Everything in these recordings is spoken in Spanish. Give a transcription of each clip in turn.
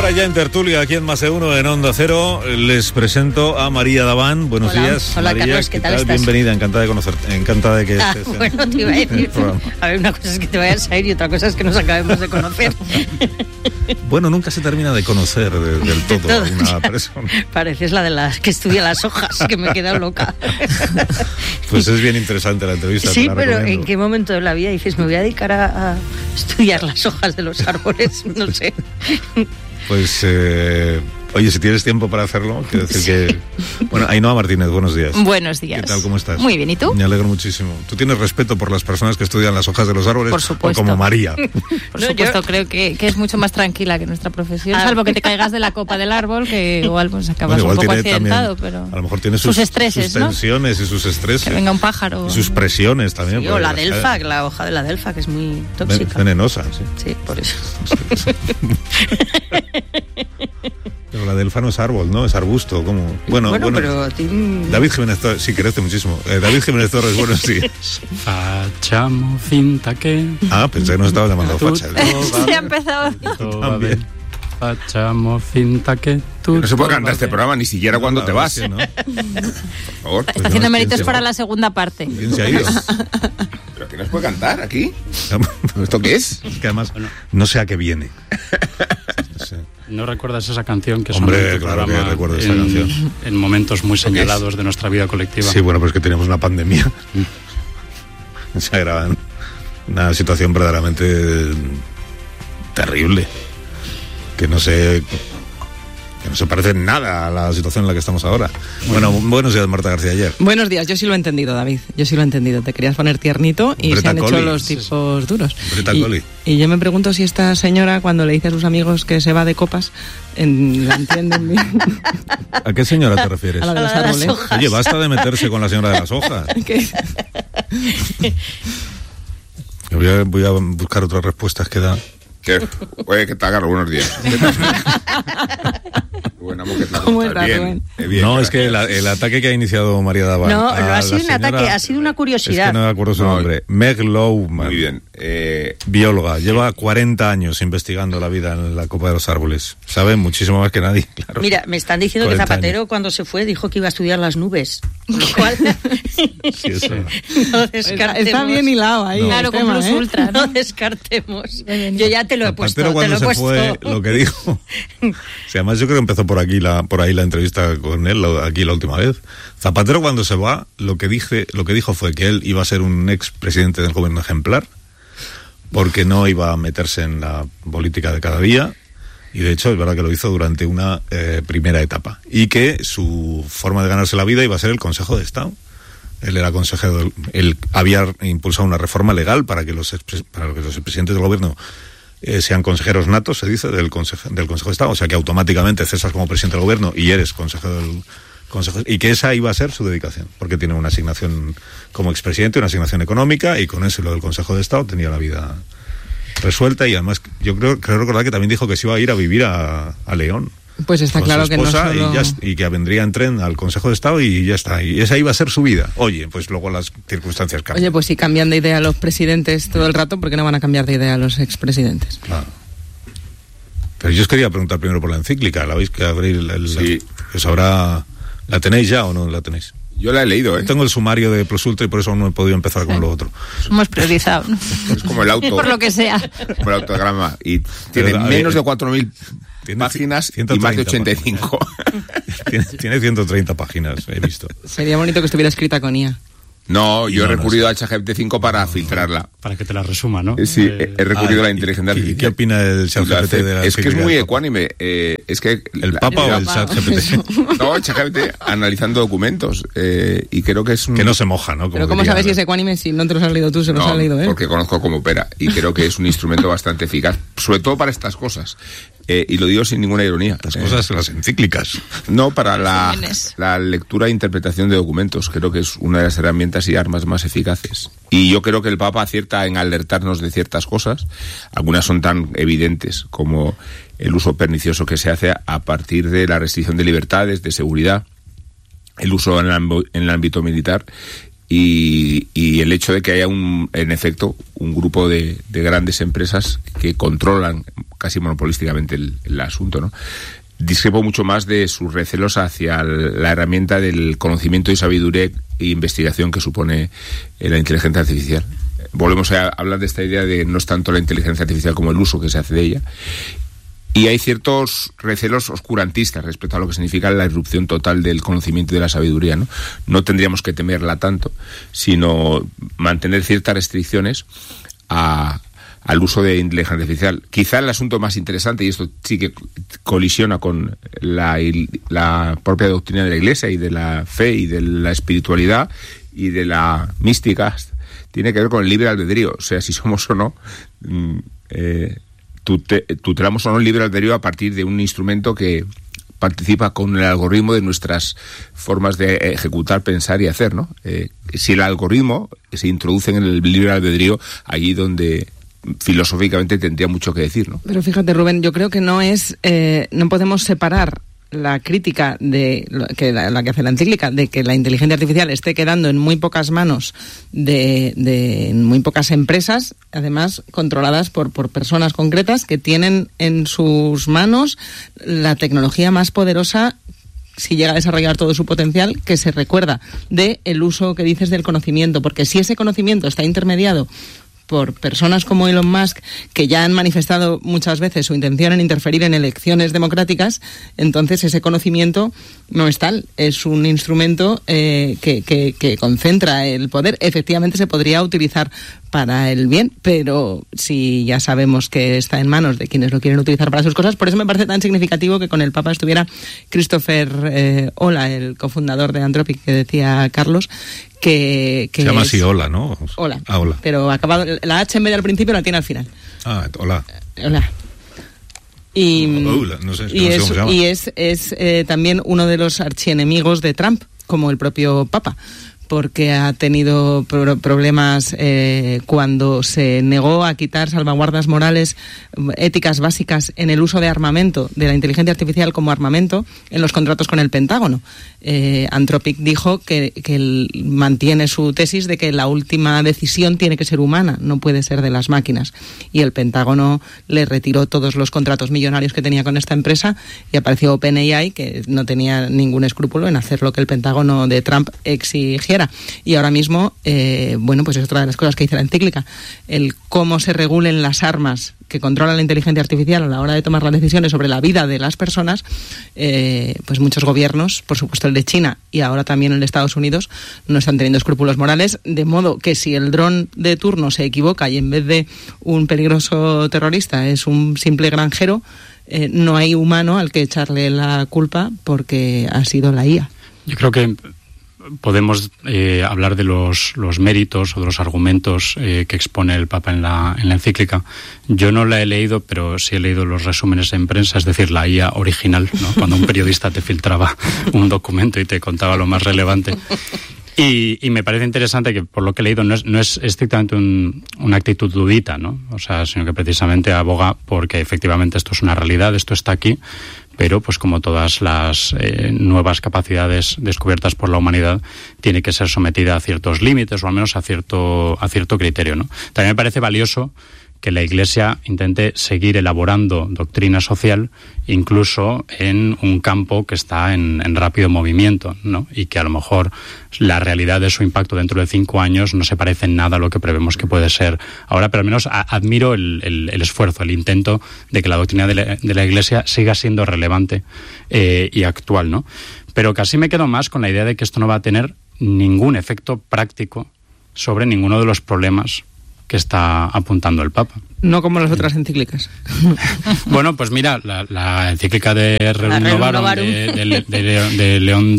Ahora ya en tertulia, aquí en Más de Uno, en Onda Cero, les presento a María Daván. Buenos días. Hola, María, Carlos, ¿qué tal estás? Bienvenida, encantada de conocerte, encantada de que estés bueno, te iba a decir, a ver, una cosa es que te vayas a ir y otra cosa es que nos acabemos de conocer. Bueno, nunca se termina de conocer del todo a una persona. Pareces la de las que estudia las hojas, que me he quedado loca. Pues es bien interesante la entrevista. Sí, la pero recomiendo. ¿en qué momento de la vida dices, me voy a dedicar a estudiar las hojas de los árboles? No sé. Pues, oye, si tienes tiempo para hacerlo, quiero decir que... Bueno, Ainhoa Martínez, buenos días. Buenos días. ¿Qué tal, cómo estás? Muy bien, ¿y tú? Me alegro muchísimo. ¿Tú tienes respeto por las personas que estudian las hojas de los árboles? Por supuesto. Como María. Por supuesto, creo que es mucho más tranquila que nuestra profesión, salvo que te caigas de la copa del árbol, que igual pues acabas un poco accidentado, pero... A lo mejor tiene sus estreses, sus tensiones, ¿no? Y sus estreses. Que venga un pájaro. Y sus presiones también. Sí, o la delfa, la hoja de la delfa, que es muy tóxica. Venenosa, sí. Sí, por eso. Pero la delfa no es árbol, ¿no? Es arbusto, como... Bueno, pero... David Jiménez Torres, sí, crece muchísimo. David Jiménez Torres, buenos días. Facciamo finta che... Ah, pensé que nos estabas llamando facha. Sí, ha empezado. También. Facciamo finta che... No se puede cantar este programa ni siquiera cuando te vas. ¿No? Por favor. Está haciendo méritos para la segunda parte. ¿Quién se ha ido? ¿Pero que no se puede cantar aquí? ¿Esto qué es? Es que además no sé a qué viene. Sí. ¿No recuerdas esa canción que Hombre, sonó en tu claro programa que recuerdo esa canción. En momentos muy señalados de nuestra vida colectiva? Sí, bueno, pues que teníamos una pandemia. Se agrava una situación verdaderamente terrible. Que no se parece en nada a la situación en la que estamos ahora. Bueno, buenos días, Marta García Ayer. Buenos días, yo sí lo he entendido, David. Yo sí lo he entendido. Te querías poner tiernito y se han hecho los tipos duros. Y yo me pregunto si esta señora, cuando le dice a sus amigos que se va de copas, la entienden bien. ¿A qué señora te refieres? A la de los árboles. Oye, basta de meterse con la señora de las hojas. Voy a buscar otras respuestas que da. Oye, ¿qué tal, Carlos? Buenos días. ¿Cómo está, bien. No, es que el ataque que ha iniciado María Daván. No ha sido un ataque, ha sido una curiosidad. Es que no me acuerdo su nombre. Meg Lowman. Muy bien. Bióloga. Lleva 40 años investigando la vida en la copa de los árboles. Sabe muchísimo más que nadie, claro. Mira, me están diciendo que Zapatero, cuando se fue, dijo que iba a estudiar las nubes. Con lo cual... Sí, eso. No descartemos. Está bien hilado ahí. No. Claro, con Plus Ultra. No descartemos. Yo ya te lo he puesto. Zapatero cuando se fue, lo que dijo... Si además yo creo que empezó por ahí la entrevista con él, aquí la última vez. Zapatero cuando se va, lo que dijo fue que él iba a ser un expresidente del gobierno ejemplar, porque no iba a meterse en la política de cada día, y de hecho es verdad que lo hizo durante una primera etapa, y que su forma de ganarse la vida iba a ser el Consejo de Estado. Él era consejero, él había impulsado una reforma legal para que los expresidentes del gobierno sean consejeros natos, se dice, del Consejo de Estado, o sea que automáticamente cesas como presidente del gobierno y eres consejero del Consejo, y que esa iba a ser su dedicación, porque tiene una asignación como expresidente, una asignación económica, y con eso y lo del Consejo de Estado tenía la vida resuelta. Y además yo creo recordar que también dijo que se iba a ir a vivir a León. Pues está con claro su que no esposa, solo... y que vendría en tren al Consejo de Estado y ya está. Y esa iba a ser su vida. Oye, pues luego las circunstancias cambian. Oye, pues si cambian de idea los presidentes todo el rato, ¿por qué no van a cambiar de idea los expresidentes? Claro. Pero yo os quería preguntar primero por la encíclica. ¿La veis que abrir Sí. Pues ahora, ¿la tenéis ya o no la tenéis? Yo la he leído, ¿eh? Tengo el sumario de Plus Ultra y por eso no he podido empezar con lo otro. Hemos priorizado, ¿no? Es como el auto. Por lo que sea. Como el autograma. Y tiene menos de 4.000 páginas y más de 85. Tiene 130 páginas, he visto. Sería bonito que estuviera escrita con IA. No, yo he recurrido al ChatGPT-5 para filtrarla. Para que te la resuma, ¿no? Sí, he recurrido a la inteligencia artificial. ¿Qué opina el ChatGPT de la Es que es muy ecuánime. Es que ¿El Papa o el ChatGPT? No, el ChatGPT analizando documentos. Y creo que es un... Que no se moja, ¿no? Pero ¿cómo sabes si es ecuánime si no te los has leído tú, se los has leído él? Porque conozco cómo opera. Y creo que es un instrumento bastante eficaz. Sobre todo para estas cosas. Y lo digo sin ninguna ironía. Las cosas, las encíclicas. No, para la lectura e interpretación de documentos. Creo que es una de las herramientas y armas más eficaces. Y yo creo que el Papa acierta en alertarnos de ciertas cosas. Algunas son tan evidentes como el uso pernicioso que se hace a partir de la restricción de libertades, de seguridad, el uso en el ámbito militar y el hecho de que haya en efecto un grupo de grandes empresas que controlan casi monopolísticamente el asunto, ¿no? Discrepo mucho más de sus recelos hacia la herramienta del conocimiento y sabiduría e investigación que supone la inteligencia artificial. Volvemos a hablar de esta idea de no es tanto la inteligencia artificial como el uso que se hace de ella. Y hay ciertos recelos oscurantistas respecto a lo que significa la irrupción total del conocimiento y de la sabiduría, ¿no? No tendríamos que temerla tanto, sino mantener ciertas restricciones al uso de inteligencia artificial. Quizá el asunto más interesante, y esto sí que colisiona con la propia doctrina de la Iglesia y de la fe y de la espiritualidad y de la mística, tiene que ver con el libre albedrío. O sea, si somos o no... tutelamos o no el libre albedrío a partir de un instrumento que participa con el algoritmo de nuestras formas de ejecutar, pensar y hacer, ¿no? Si el algoritmo se introduce en el libre albedrío, allí donde filosóficamente tendría mucho que decir, ¿no? Pero fíjate, Rubén, yo creo que no podemos separar la crítica de la que hace la encíclica de que la inteligencia artificial esté quedando en muy pocas manos de muy pocas empresas, además controladas por personas concretas que tienen en sus manos la tecnología más poderosa, si llega a desarrollar todo su potencial, que se recuerda de el uso que dices del conocimiento, porque si ese conocimiento está intermediado por personas como Elon Musk, que ya han manifestado muchas veces su intención en interferir en elecciones democráticas, entonces ese conocimiento no es tal, es un instrumento que concentra el poder. Efectivamente se podría utilizar para el bien, pero si ya sabemos que está en manos de quienes lo quieren utilizar para sus cosas, por eso me parece tan significativo que con el Papa estuviera Christopher Olah, el cofundador de Anthropic, que decía Carlos, que se llama así Olah, ¿no? Olah. Olah. Pero acabado, la H en vez del principio la tiene al final. Olah. Olah. Y no sé cómo se llama. Y es también uno de los archienemigos de Trump, como el propio Papa, porque ha tenido problemas cuando se negó a quitar salvaguardas morales, éticas básicas en el uso de armamento, de la inteligencia artificial como armamento, en los contratos con el Pentágono. Anthropic dijo que él mantiene su tesis de que la última decisión tiene que ser humana, no puede ser de las máquinas. Y el Pentágono le retiró todos los contratos millonarios que tenía con esta empresa y apareció OpenAI, que no tenía ningún escrúpulo en hacer lo que el Pentágono de Trump exigiera. Y ahora mismo, pues es otra de las cosas que dice la encíclica, el cómo se regulen las armas que controlan la inteligencia artificial a la hora de tomar las decisiones sobre la vida de las personas, pues muchos gobiernos, por supuesto el de China y ahora también el de Estados Unidos, no están teniendo escrúpulos morales, de modo que si el dron de turno se equivoca y en vez de un peligroso terrorista es un simple granjero, no hay humano al que echarle la culpa porque ha sido la IA. Yo creo que podemos hablar de los méritos o de los argumentos que expone el Papa en la encíclica. Yo no la he leído, pero sí he leído los resúmenes en prensa, es decir, la IA original, ¿no? Cuando un periodista te filtraba un documento y te contaba lo más relevante. Y me parece interesante que, por lo que he leído, no es estrictamente una actitud ludita, ¿no? O sea, sino que precisamente aboga porque efectivamente esto es una realidad, esto está aquí, pero pues como todas las nuevas capacidades descubiertas por la humanidad, tiene que ser sometida a ciertos límites o al menos a cierto criterio, ¿no? También me parece valioso que la Iglesia intente seguir elaborando doctrina social, incluso en un campo que está en rápido movimiento, ¿no? Y que a lo mejor la realidad de su impacto dentro de 5 años no se parece en nada a lo que prevemos que puede ser ahora, pero al menos admiro el esfuerzo, el intento de que la doctrina de la Iglesia siga siendo relevante y actual, ¿no? Pero casi me quedo más con la idea de que esto no va a tener ningún efecto práctico sobre ninguno de los problemas que está apuntando el Papa. No como las otras encíclicas. Bueno, pues mira, la encíclica de Rerum Novarum de León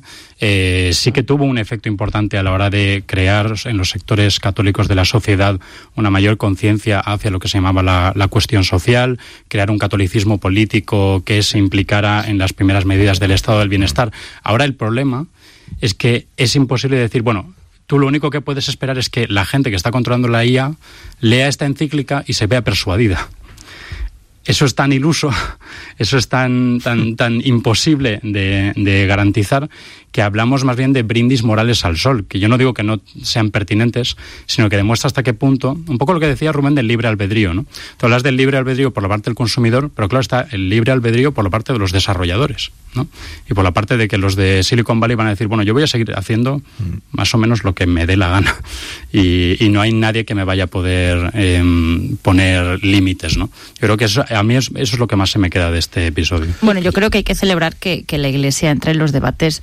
XIII sí que tuvo un efecto importante a la hora de crear en los sectores católicos de la sociedad una mayor conciencia hacia lo que se llamaba la cuestión social, crear un catolicismo político que se implicara en las primeras medidas del estado del bienestar. Ahora el problema es que es imposible decir, bueno, tú lo único que puedes esperar es que la gente que está controlando la IA lea esta encíclica y se vea persuadida. Eso es tan iluso, eso es tan imposible de garantizar, que hablamos más bien de brindis morales al sol, que yo no digo que no sean pertinentes, sino que demuestra hasta qué punto, un poco lo que decía Rubén del libre albedrío, ¿no? Tú hablas del libre albedrío por la parte del consumidor, pero claro, está el libre albedrío por la parte de los desarrolladores, ¿no? Y por la parte de que los de Silicon Valley van a decir, bueno, yo voy a seguir haciendo más o menos lo que me dé la gana, y no hay nadie que me vaya a poder poner límites, ¿no? Yo creo que a mí eso es lo que más se me queda de este episodio. Bueno, yo creo que hay que celebrar que la Iglesia entre en los debates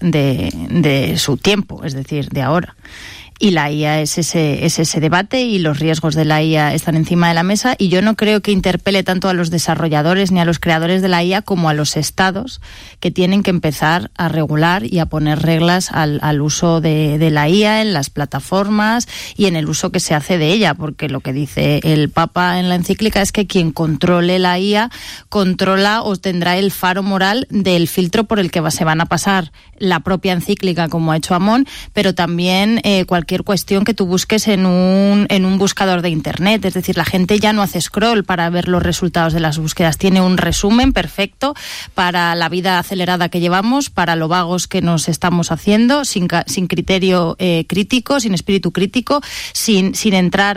de su tiempo, es decir, de ahora. Y la IA es ese debate, y los riesgos de la IA están encima de la mesa, y yo no creo que interpele tanto a los desarrolladores ni a los creadores de la IA como a los estados, que tienen que empezar a regular y a poner reglas al uso de la IA en las plataformas y en el uso que se hace de ella, porque lo que dice el Papa en la encíclica es que quien controle la IA controla o tendrá el faro moral del filtro por el que se van a pasar la propia encíclica, como ha hecho Amón, pero también cualquier cuestión que tú busques en un buscador de internet. Es decir, la gente ya no hace scroll para ver los resultados de las búsquedas, tiene un resumen perfecto para la vida acelerada que llevamos, para lo vagos que nos estamos haciendo, sin criterio crítico, sin espíritu crítico, sin entrar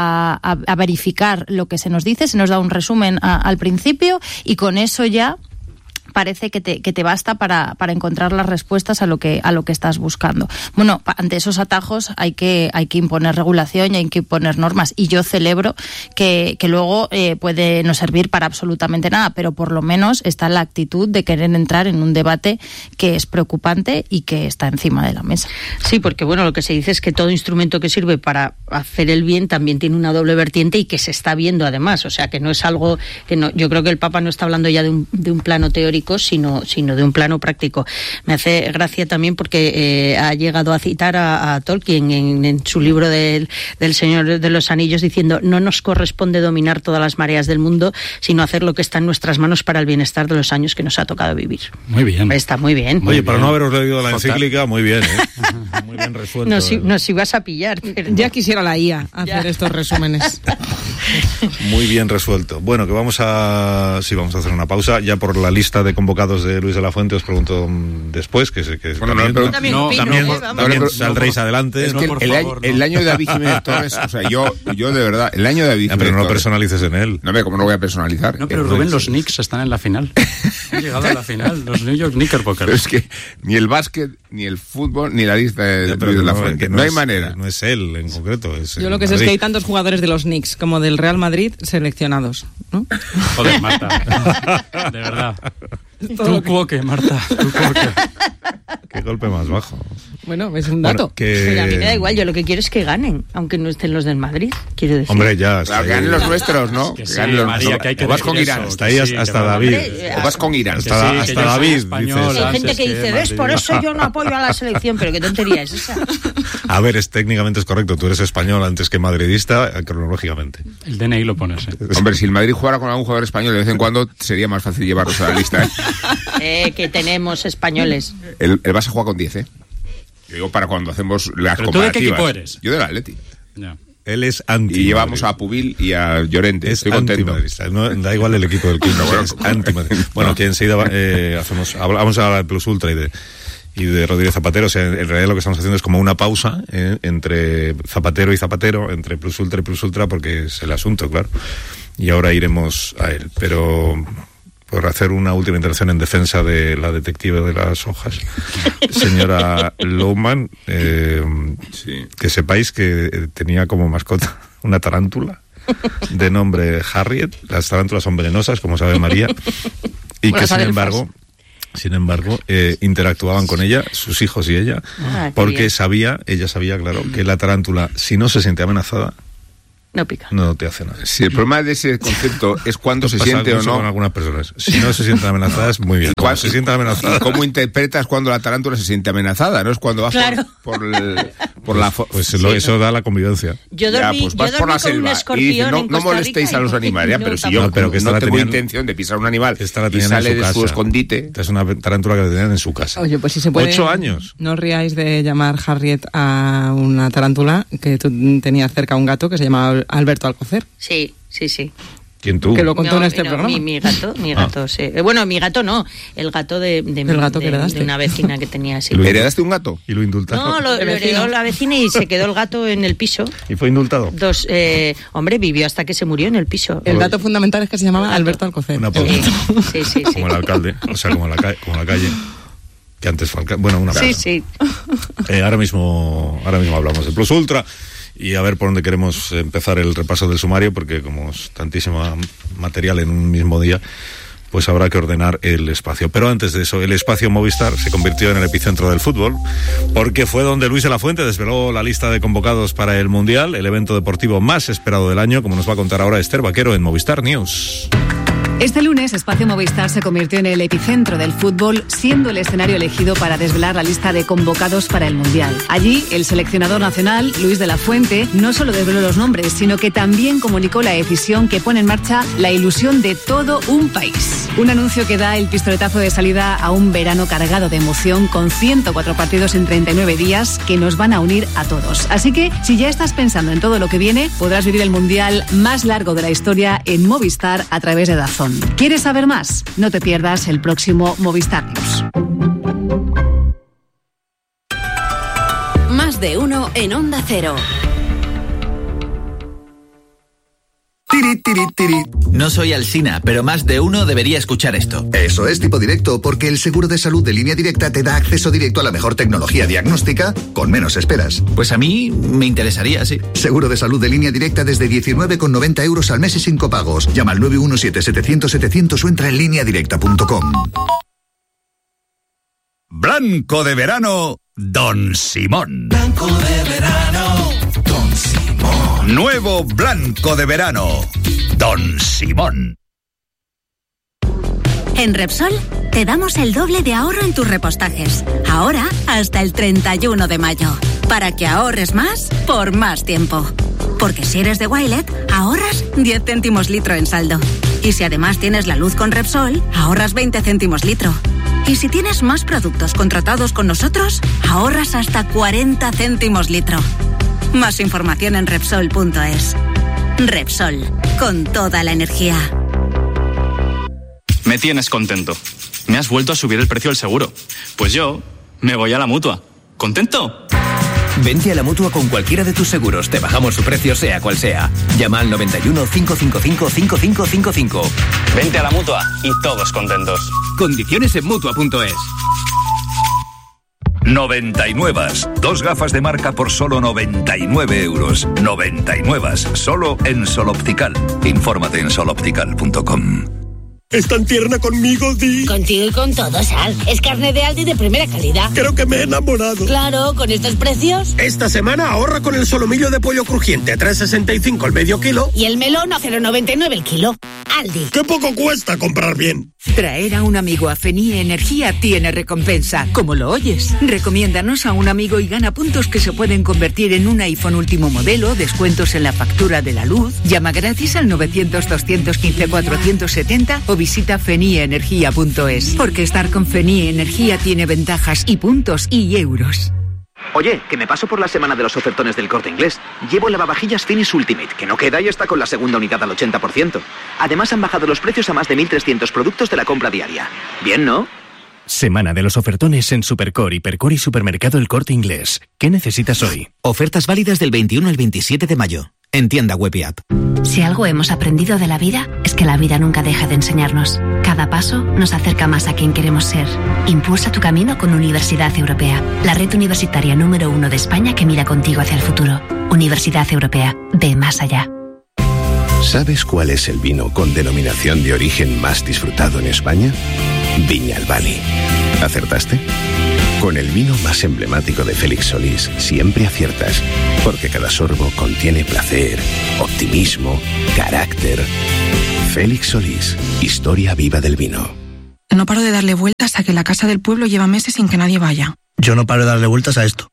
a verificar lo que se nos dice. Se nos da un resumen al principio, y con eso ya parece que te basta para encontrar las respuestas a lo que estás buscando. Bueno, ante esos atajos hay que imponer regulación y hay que imponer normas, y yo celebro que luego puede no servir para absolutamente nada, pero por lo menos está la actitud de querer entrar en un debate que es preocupante y que está encima de la mesa. Sí, porque bueno, lo que se dice es que todo instrumento que sirve para hacer el bien también tiene una doble vertiente, y que se está viendo además, o sea que no es algo que no. Yo creo que el Papa no está hablando ya de un plano teórico, sino de un plano práctico. Me hace gracia también porque ha llegado a citar a Tolkien en su libro del Señor de los Anillos, diciendo: no nos corresponde dominar todas las mareas del mundo, sino hacer lo que está en nuestras manos para el bienestar de los años que nos ha tocado vivir. Muy bien. Está muy bien. Oye, para no haberos leído la encíclica, muy bien, muy bien resuelto. Nos ibas a pillar. Pero ya quisiera la IA hacer estos resúmenes. Muy bien resuelto. Bueno, que vamos a hacer una pausa. Ya por la lista de convocados de Luis de la Fuente os pregunto después, que bueno, también saldréis adelante. Es que el año de David Jiménez Torres, o sea, yo de verdad, el año de David Jiménez pero no lo Torres, personalices en él. No, ¿cómo no voy a personalizar? No, pero Rubén, los Knicks están en la final. Han llegado a la final, los New York Knickerbockers. Pero es que ni el básquet, ni el fútbol, ni la lista de Luis de la Fuente. No hay manera. No es él en concreto. Yo lo que sé es que hay tantos jugadores de los Knicks como del Real Madrid seleccionados, ¿no? Joder, Marta. De verdad. Tú cuoque, Marta. Tú cuoque. Qué golpe más bajo. Bueno, es un dato. Pero a mí me da igual, yo lo que quiero es que ganen, aunque no estén los del Madrid, quiero decir. Hombre, ya. Claro, que ganen los nuestros, ¿no? Que ganen los nuestros. O vas con Irán. Está ahí hasta David. O vas con Irán. Hasta David. Hay gente que dice, ¿ves? Por eso yo no apoyo a la selección, pero qué tontería es esa. A ver, técnicamente es correcto. Tú eres español antes que madridista, cronológicamente. El DNI lo pones, Hombre, si el Madrid jugara con algún jugador español de vez en cuando, sería más fácil llevarlos a la lista, que tenemos españoles. El Barça juega con 10, Yo digo para cuando hacemos las ¿Pero comparativas. tú de qué equipo eres? Yo del Atleti. Ya. Él es anti. Y llevamos a Pubil y a Llorente. Estoy contento. No, da igual el equipo del Quinto. Es anti. Bueno, que enseguida hablamos ahora de Plus Ultra y de Rodríguez Zapatero. O sea, en realidad lo que estamos haciendo es como una pausa entre Zapatero y Zapatero, entre Plus Ultra y Plus Ultra, porque es el asunto, claro. Y ahora iremos a él. Pero por hacer una última intervención en defensa de la detective de las hojas, señora Lohmann, que sepáis que tenía como mascota una tarántula de nombre Harriet. Las tarántulas son venenosas, como sabe María, y que sin embargo interactuaban con ella, sus hijos y ella, porque ella sabía, claro, que la tarántula, si no se siente amenazada, no pica. No te hace nada. Si el problema de ese concepto es cuándo se siente o no. Con algunas personas. Si no se sienten amenazadas, muy bien. Cuando se sienten amenazadas. ¿Cómo interpretas cuando la tarántula se siente amenazada? No es cuando vas por la. Pues eso da la convivencia. Yo dormí vas por la selva y dices, no molestéis a los animales. Pero si yo no tengo intención de pisar un animal y sale de su escondite. Esta es una tarántula que la tenían en su casa. Oye, pues si se puede. 8 años. No os riáis de llamar Harriet a una tarántula, que tú tenías cerca un gato que se llamaba Alberto Alcocer. Sí. ¿Quién tú? Que lo contó en este programa. Mi gato, sí. Bueno, mi gato no, el gato de una vecina que tenía así. ¿Heredaste un gato? ¿Y lo indultaron? No, lo heredó la vecina y se quedó el gato en el piso. ¿Y fue indultado? Hombre, vivió hasta que se murió en el piso. El dato fundamental es que se llamaba Alberto Alcocer. Sí. Como el alcalde, o sea, como la calle. Que antes fue alcalde. Bueno, una cosa. Sí. Ahora mismo hablamos de Plus Ultra. Y a ver por dónde queremos empezar el repaso del sumario, porque como es tantísimo material en un mismo día, pues habrá que ordenar el espacio. Pero antes de eso, el espacio Movistar se convirtió en el epicentro del fútbol, porque fue donde Luis de la Fuente desveló la lista de convocados para el Mundial, el evento deportivo más esperado del año, como nos va a contar ahora Esther Vaquero en Movistar News. Este lunes, Espacio Movistar se convirtió en el epicentro del fútbol, siendo el escenario elegido para desvelar la lista de convocados para el Mundial. Allí, el seleccionador nacional, Luis de la Fuente, no solo desveló los nombres, sino que también comunicó la decisión que pone en marcha la ilusión de todo un país. Un anuncio que da el pistoletazo de salida a un verano cargado de emoción, con 104 partidos en 39 días que nos van a unir a todos. Así que, si ya estás pensando en todo lo que viene, podrás vivir el Mundial más largo de la historia en Movistar a través de DAZN. ¿Quieres saber más? No te pierdas el próximo Movistar News. Más de uno en Onda Cero. No soy Alsina, pero más de uno debería escuchar esto. Eso es Tipo Directo, porque el seguro de salud de Línea Directa te da acceso directo a la mejor tecnología diagnóstica con menos esperas. Pues a mí me interesaría, sí. Seguro de salud de Línea Directa desde 19,90 euros al mes y sin copagos. Llama al 917-700-700 o entra en lineadirecta.com. Blanco de verano, Don Simón. Blanco de verano, Don Simón. Nuevo blanco de verano, Don Simón. En Repsol te damos el doble de ahorro en tus repostajes. Ahora hasta el 31 de mayo. Para que ahorres más por más tiempo. Porque si eres de Wilet, ahorras 10 céntimos litro en saldo. Y si además tienes la luz con Repsol, ahorras 20 céntimos litro. Y si tienes más productos contratados con nosotros, ahorras hasta 40 céntimos litro. Más información en Repsol.es. Repsol, con toda la energía. Me tienes contento. Me has vuelto a subir el precio del seguro. Pues yo me voy a la Mutua. ¿Contento? Vente a la Mutua con cualquiera de tus seguros. Te bajamos su precio sea cual sea. Llama al 91 555 5555. Vente a la Mutua y todos contentos. Condiciones en Mutua.es. 99. 2 gafas de marca por solo 99 euros. 99. Solo en Sol Optical. Infórmate en soloptical.com. ¿Es tan tierna conmigo, Di? Contigo y con todo, Sal. Es carne de Aldi de primera calidad. Creo que me he enamorado. Claro, con estos precios. Esta semana ahorra con el solomillo de pollo crujiente a 3,65 el medio kilo. Y el melón a 0,99 el kilo. Aldi. ¡Qué poco cuesta comprar bien! Traer a un amigo a Fenie Energía tiene recompensa, como lo oyes. Recomiéndanos a un amigo y gana puntos que se pueden convertir en un iPhone último modelo, descuentos en la factura de la luz. Llama gratis al 900-215-470 o visita fenieenergia.es. Porque estar con Fenie Energía tiene ventajas y puntos y euros. Oye, que me paso por la semana de los ofertones del Corte Inglés. Llevo el lavavajillas Finish Ultimate, que no queda y está con la segunda unidad al 80%. Además han bajado los precios a más de 1.300 productos de la compra diaria. Bien, ¿no? Semana de los ofertones en Supercore, Hipercore y Supermercado El Corte Inglés. ¿Qué necesitas hoy? Ofertas válidas del 21 al 27 de mayo. En tienda web y app. Si algo hemos aprendido de la vida, es que la vida nunca deja de enseñarnos. Cada paso nos acerca más a quien queremos ser. Impulsa tu camino con Universidad Europea, la red universitaria número 1 de España que mira contigo hacia el futuro. Universidad Europea, ve más allá. ¿Sabes cuál es el vino con denominación de origen más disfrutado en España? Viña al Bali. ¿Acertaste? Con el vino más emblemático de Félix Solís siempre aciertas, porque cada sorbo contiene placer, optimismo, carácter. Félix Solís, historia viva del vino. No paro de darle vueltas a que la casa del pueblo lleva meses sin que nadie vaya. Yo no paro de darle vueltas a esto.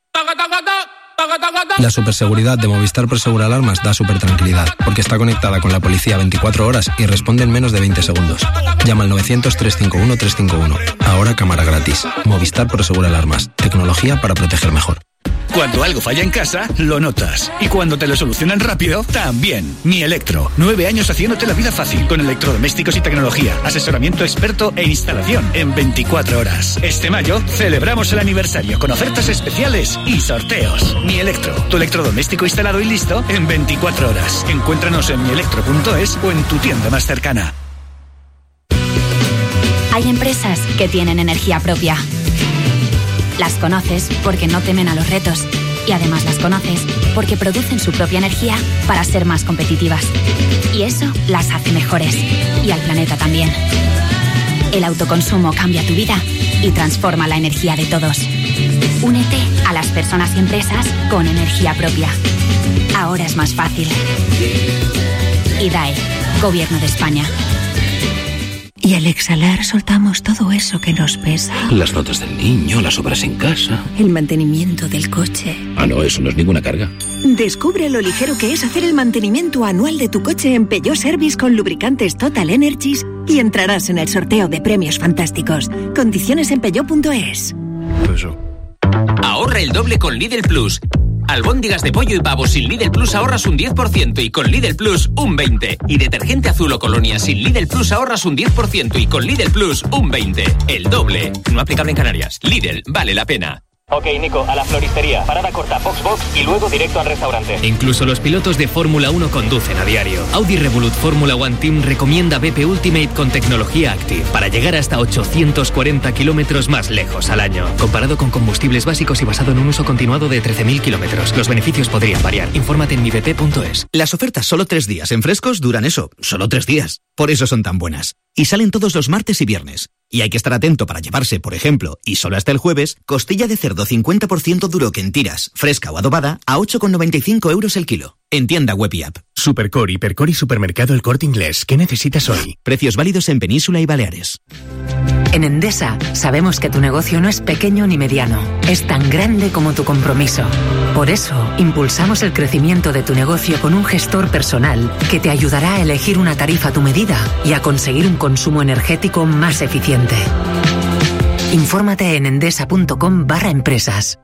La superseguridad de Movistar Prosegur Alarmas da supertranquilidad, porque está conectada con la policía 24 horas y responde en menos de 20 segundos. Llama al 900-351-351. Ahora cámara gratis. Movistar Prosegur Alarmas. Tecnología para proteger mejor. Cuando algo falla en casa, lo notas. Y cuando te lo solucionan rápido, también. Mi Electro. 9 años haciéndote la vida fácil con electrodomésticos y tecnología. Asesoramiento experto e instalación en 24 horas. Este mayo celebramos el aniversario con ofertas especiales y sorteos. Mi Electro. Tu electrodoméstico instalado y listo en 24 horas. Encuéntranos en mielectro.es o en tu tienda más cercana. Hay empresas que tienen energía propia. Las conoces porque no temen a los retos y además las conoces porque producen su propia energía para ser más competitivas. Y eso las hace mejores y al planeta también. El autoconsumo cambia tu vida y transforma la energía de todos. Únete a las personas y empresas con energía propia. Ahora es más fácil. IDAE, Gobierno de España. Y al exhalar soltamos todo eso que nos pesa. Las notas del niño, las obras en casa. El mantenimiento del coche. Ah, no, eso no es ninguna carga. Descubre lo ligero que es hacer el mantenimiento anual de tu coche en Peugeot Service con lubricantes Total Energies y entrarás en el sorteo de premios fantásticos. Condiciones en peugeot.es. Ahorra el doble con Lidl Plus. Albóndigas de pollo y pavo sin Lidl Plus ahorras un 10% y con Lidl Plus un 20%. Y detergente azul o colonia sin Lidl Plus ahorras un 10% y con Lidl Plus un 20%. El doble. No aplicable en Canarias. Lidl, vale la pena. Ok, Nico, a la floristería. Parada corta, Box y luego directo al restaurante. Incluso los pilotos de Fórmula 1 conducen a diario. Audi Revolut Fórmula 1 Team recomienda BP Ultimate con tecnología Active para llegar hasta 840 kilómetros más lejos al año. Comparado con combustibles básicos y basado en un uso continuado de 13.000 kilómetros. Los beneficios podrían variar. Infórmate en mibp.es. Las ofertas solo 3 días en Frescos duran eso, solo 3 días. Por eso son tan buenas. Y salen todos los martes y viernes. Y hay que estar atento para llevarse, por ejemplo, y solo hasta el jueves, costilla de cerdo 50% duro que en tiras, fresca o adobada, a 8,95 € el kilo. En tienda web y app. Supercore, Hipercore y Supermercado El Corte Inglés. ¿Qué necesitas hoy? Precios válidos en Península y Baleares. En Endesa sabemos que tu negocio no es pequeño ni mediano, es tan grande como tu compromiso. Por eso, impulsamos el crecimiento de tu negocio con un gestor personal que te ayudará a elegir una tarifa a tu medida y a conseguir un consumo energético más eficiente. Infórmate en endesa.com/empresas.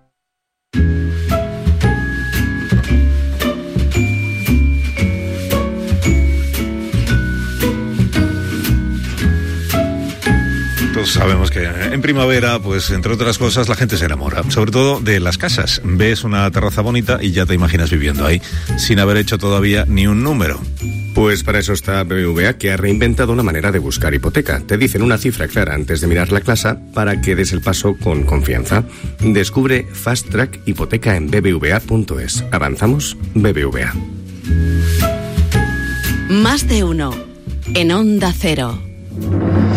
Sabemos que en primavera, pues entre otras cosas, la gente se enamora, sobre todo de las casas. Ves una terraza bonita y ya te imaginas viviendo ahí, sin haber hecho todavía ni un número. Pues para eso está BBVA, que ha reinventado una manera de buscar hipoteca. Te dicen una cifra clara antes de mirar la casa para que des el paso con confianza. Descubre Fast Track Hipoteca en bbva.es. ¿Avanzamos? BBVA. Más de uno. En Onda Cero.